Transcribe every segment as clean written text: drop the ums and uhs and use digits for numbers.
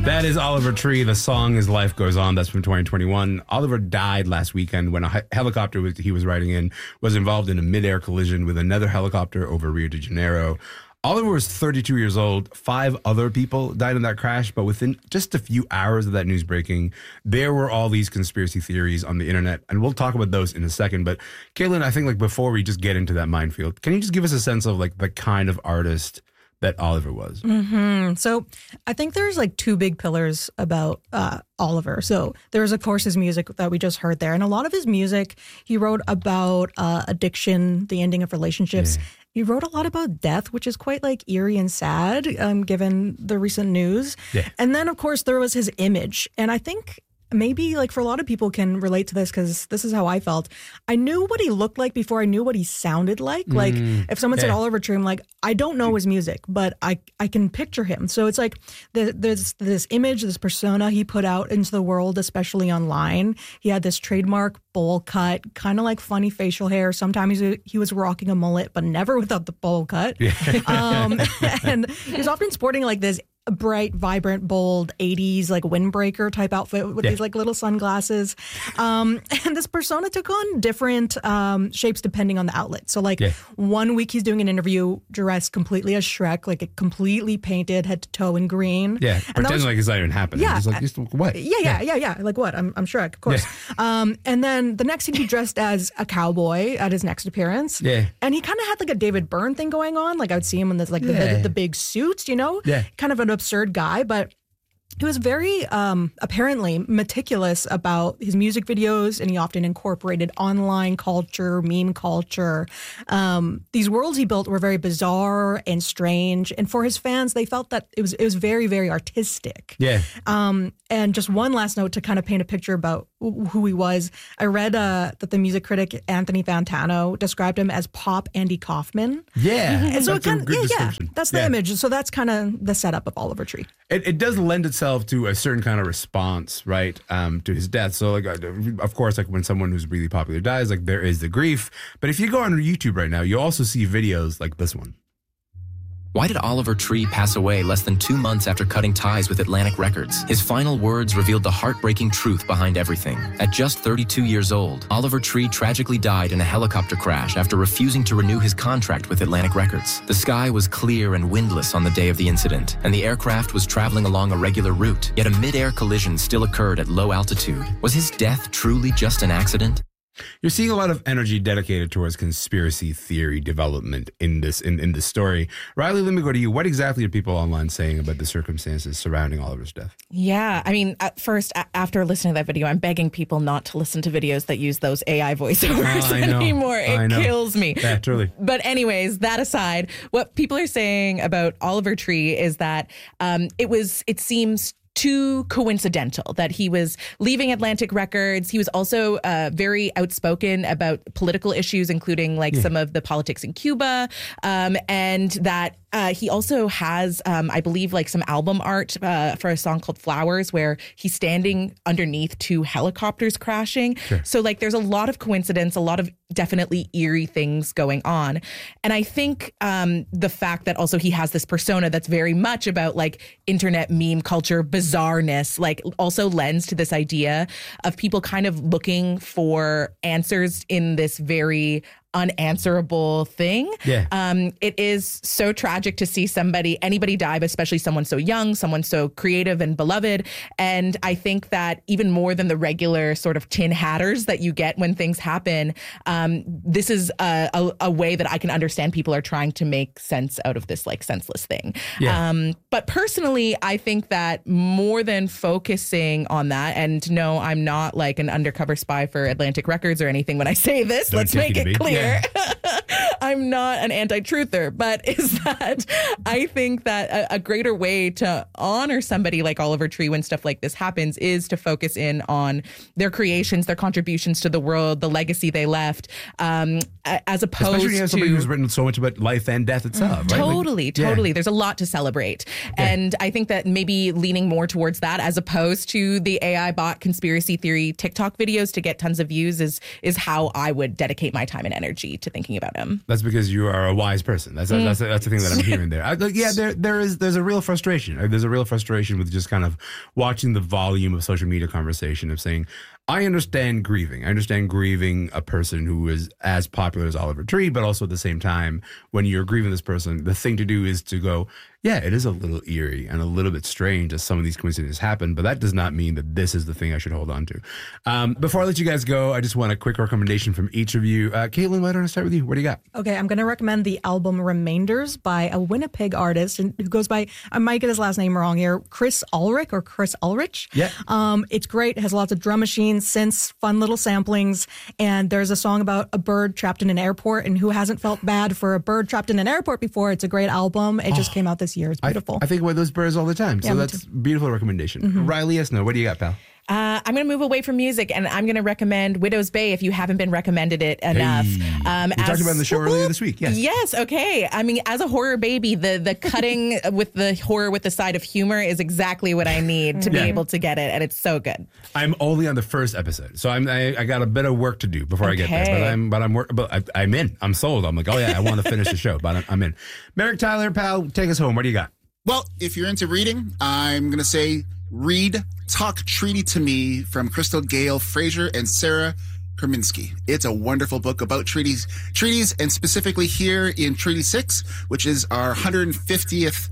That is Oliver Tree. The song is Life Goes On. That's from 2021. Oliver died last weekend when a helicopter he was riding in was involved in a mid-air collision with another helicopter over Rio de Janeiro. Oliver was 32 years old. 5 other people died in that crash, but within just a few hours of that news breaking, there were all these conspiracy theories on the internet, and we'll talk about those in a second. But Caitlin, I think before we just get into that minefield, can you just give us a sense of the kind of artist that Oliver was? Mm-hmm. So I think there's 2 big pillars about Oliver. So there's, of course, his music that we just heard there. And a lot of his music, he wrote about addiction, the ending of relationships. Yeah. He wrote a lot about death, which is quite eerie and sad, given the recent news. Yeah. And then, of course, there was his image. And I think maybe for a lot of people can relate to this because this is how I felt. I knew what he looked like before I knew what he sounded like. If someone said Oliver Tree, I'm I don't know his music, but I can picture him. So it's there's this image, this persona he put out into the world, especially online. He had this trademark bowl cut, kind of funny facial hair. Sometimes he was rocking a mullet, but never without the bowl cut. Yeah. And he was often sporting this bright, vibrant, bold 80s windbreaker type outfit with these little sunglasses. And this persona took on different shapes depending on the outlet. So 1 week he's doing an interview dressed completely as Shrek, completely painted head to toe in green. Yeah, pretending it's not even happening. Yeah. Just what? Yeah. What? I'm Shrek, of course. Yeah. And then the next thing he dressed as a cowboy at his next appearance. Yeah. And he kind of had a David Byrne thing going on. I would see him in this the big suits, Yeah. Kind of an absurd guy, but he was very apparently meticulous about his music videos, and he often incorporated online culture, meme culture. These worlds he built were very bizarre and strange, and for his fans, they felt that it was very, very artistic. Yeah. And just one last note to kind of paint a picture about who he was. I read that the music critic Anthony Fantano described him as pop Andy Kaufman. Yeah, and so that's a good description. That's the image. So that's kind of the setup of Oliver Tree. It does lend itself to a certain kind of response, right, to his death. So, of course, when someone who's really popular dies, there is the grief. But if you go on YouTube right now, you'll also see videos like this one. Why did Oliver Tree pass away less than 2 months after cutting ties with Atlantic Records? His final words revealed the heartbreaking truth behind everything. At just 32 years old, Oliver Tree tragically died in a helicopter crash after refusing to renew his contract with Atlantic Records. The sky was clear and windless on the day of the incident, and the aircraft was traveling along a regular route. Yet a mid-air collision still occurred at low altitude. Was his death truly just an accident? You're seeing a lot of energy dedicated towards conspiracy theory development in this story. Riley, let me go to you. What exactly are people online saying about the circumstances surrounding Oliver's death? Yeah, I mean, at first, after listening to that video, I'm begging people not to listen to videos that use those AI voiceovers anymore. It kills me. Yeah, truly. But anyways, that aside, what people are saying about Oliver Tree is that it seems too coincidental that he was leaving Atlantic Records. He was also very outspoken about political issues, including some of the politics in Cuba, and that he also has, I believe, some album art for a song called Flowers, where he's standing underneath 2 helicopters crashing. Sure. So there's a lot of coincidence, a lot of definitely eerie things going on. And I think the fact that also he has this persona that's very much about internet meme culture, bizarreness, also lends to this idea of people kind of looking for answers in this very unanswerable thing. Yeah. It is so tragic to see anybody die, but especially someone so young, someone so creative and beloved. And I think that even more than the regular sort of tin hatters that you get when things happen, this is a way that I can understand people are trying to make sense out of this senseless thing. Yeah. But personally, I think that more than focusing on that, and no, I'm not an undercover spy for Atlantic Records or anything when I say this, let's make it clear. Yeah. I'm not an anti-truther, but is that I think that a greater way to honor somebody like Oliver Tree when stuff like this happens is to focus in on their creations, their contributions to the world, the legacy they left, as opposed especially when you have somebody who's written so much about life and death itself. Right? Totally. There's a lot to celebrate. Yeah. And I think that maybe leaning more towards that as opposed to the AI bot conspiracy theory TikTok videos to get tons of views is how I would dedicate my time and energy to thinking about him. That's because you are a wise person. That's the thing that I'm hearing there. There's a real frustration. There's a real frustration with just kind of watching the volume of social media conversation of saying, I understand grieving. I understand grieving a person who is as popular as Oliver Tree, but also at the same time, when you're grieving this person, the thing to do is to go, yeah, it is a little eerie and a little bit strange as some of these coincidences happen, but that does not mean that this is the thing I should hold on to. Before I let you guys go, I just want a quick recommendation from each of you. Caitlin, why don't I start with you? What do you got? Okay, I'm going to recommend the album Remainders by a Winnipeg artist who goes by, I might get his last name wrong here, Chris Ulrich. Yeah. It's great. It has lots of drum machines, synths, fun little samplings, and there's a song about a bird trapped in an airport, and who hasn't felt bad for a bird trapped in an airport before? It's a great album. It just came out this year. It's beautiful. I think about those birds all the time, so that's a beautiful recommendation. Mm-hmm. Riley Esno, what do you got, pal? I'm going to move away from music, and I'm going to recommend Widow's Bay if you haven't been recommended it enough. We talked about it in the show earlier this week. Yes. Yes. Okay. I mean, as a horror baby, the cutting with the horror with the side of humor is exactly what I need to be able to get it, and it's so good. I'm only on the first episode, so I got a bit of work to do before I get there. But I'm in. I'm sold. I'm like, oh yeah, I want to finish the show, but I'm in. Merrick Tyler, pal, take us home. What do you got? Well, if you're into reading, I'm going to say read Talk Treaty to Me from Crystal Gale Fraser and Sarah Kerminsky. It's a wonderful book about treaties, and specifically here in Treaty 6, which is our 150th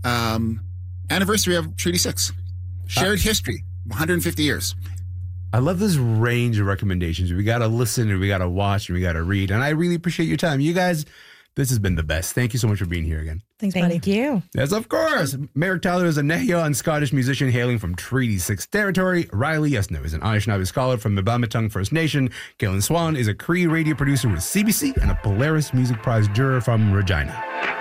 anniversary of Treaty 6. Shared history, 150 years. I love this range of recommendations. We got to listen and we got to watch and we got to read. And I really appreciate your time. You guys, this has been the best. Thank you so much for being here again. Thanks, buddy. Thank you. Yes, of course. Merrick Tyler is a Nehiyawh Scottish musician hailing from Treaty 6 territory. Riley Esno is an Anishinaabe scholar from Mibamatung First Nation. Caitlin Swan is a Cree radio producer with CBC and a Polaris Music Prize juror from Regina.